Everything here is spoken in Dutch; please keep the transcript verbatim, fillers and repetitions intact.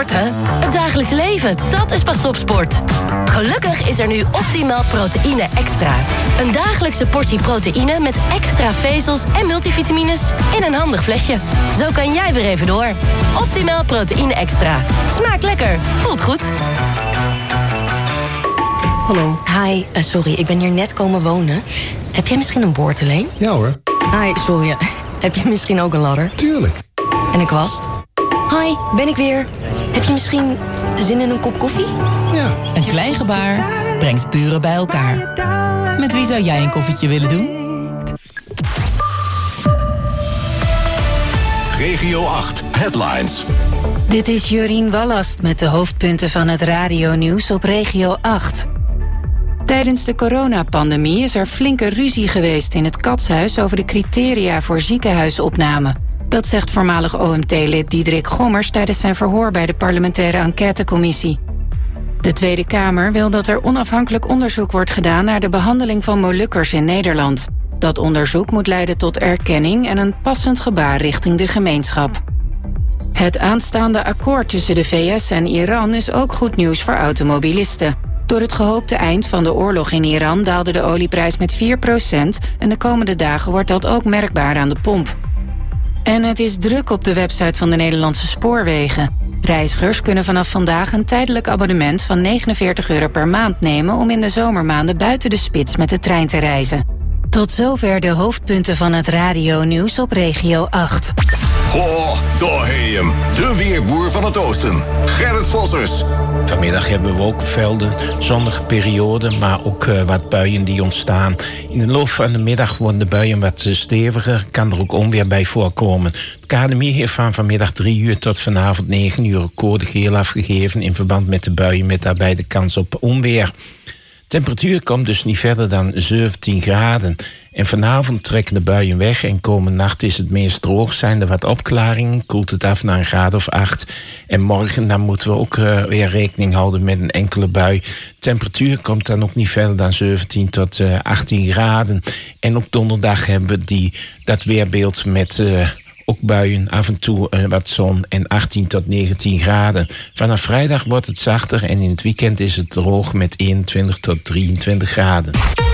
Sporten? Het dagelijks leven, dat is pas topsport. Gelukkig is er nu Optimal Proteïne Extra. Een dagelijkse portie proteïne met extra vezels en multivitamines in een handig flesje. Zo kan jij weer even door. Optimal Proteïne Extra. Smaakt lekker, voelt goed. Hallo. Hi, uh, sorry, ik ben hier net komen wonen. Heb jij misschien een boordeleen? Ja hoor. Hi, sorry. Heb je misschien ook een ladder? Tuurlijk. En een kwast? Hi, ben ik weer. Heb je misschien zin in een kop koffie? Ja. Een klein gebaar brengt buren bij elkaar. Met wie zou jij een koffietje willen doen? Regio acht Headlines. Dit is Jorien Wallast met de hoofdpunten van het radionieuws op Regio acht. Tijdens de coronapandemie is er flinke ruzie geweest in het Katshuis over de criteria voor ziekenhuisopname. Dat zegt voormalig O M T-lid Diederik Gommers tijdens zijn verhoor bij de parlementaire enquêtecommissie. De Tweede Kamer wil dat er onafhankelijk onderzoek wordt gedaan naar de behandeling van Molukkers in Nederland. Dat onderzoek moet leiden tot erkenning en een passend gebaar richting de gemeenschap. Het aanstaande akkoord tussen de V S en Iran is ook goed nieuws voor automobilisten. Door het gehoopte eind van de oorlog in Iran daalde de olieprijs met vier procent... en de komende dagen wordt dat ook merkbaar aan de pomp. En het is druk op de website van de Nederlandse Spoorwegen. Reizigers kunnen vanaf vandaag een tijdelijk abonnement van negenenveertig euro per maand nemen... om in de zomermaanden buiten de spits met de trein te reizen. Tot zover de hoofdpunten van het radionieuws op Regio acht. Ho, daar heb je hem. De weerboer van het oosten. Gerrit Vossers. Vanmiddag hebben we ook velden, zonnige perioden, maar ook uh, wat buien die ontstaan. In de loop van de middag worden de buien wat uh, steviger, kan er ook onweer bij voorkomen. Het K N M I heeft van vanmiddag drie uur tot vanavond negen uur code geel afgegeven in verband met de buien met daarbij de kans op onweer. De temperatuur komt dus niet verder dan zeventien graden. En vanavond trekken de buien weg en komende nacht is het meest droog. Zijn er wat opklaringen, koelt het af naar een graad of acht. En morgen dan moeten we ook uh, weer rekening houden met een enkele bui. De temperatuur komt dan ook niet verder dan zeventien tot uh, achttien graden. En op donderdag hebben we die, dat weerbeeld met... Uh, Ook buien, af en toe uh, wat zon en achttien tot negentien graden. Vanaf vrijdag wordt het zachter en in het weekend is het droog met eenentwintig tot drieëntwintig graden.